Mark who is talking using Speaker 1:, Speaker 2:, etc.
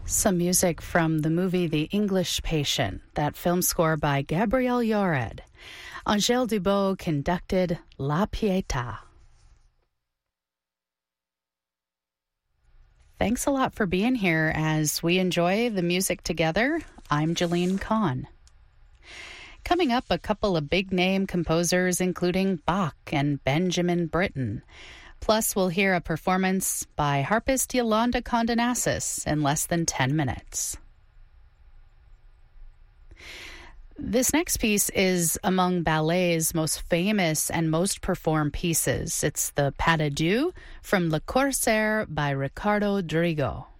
Speaker 1: Some music from the movie The English Patient, that film score by Gabriel Yared. Angèle Dubot conducted La Pietà. Thanks a lot for being here as we enjoy the music together. I'm Jeline Kahn. Coming up, a couple of big-name composers, including Bach and Benjamin Britten. Plus, we'll hear a performance by harpist Yolanda Condonassis in less than 10 minutes. This next piece is among ballet's most famous and most performed pieces. It's the Pas de Deux from Le Corsaire by Ricardo Drigo.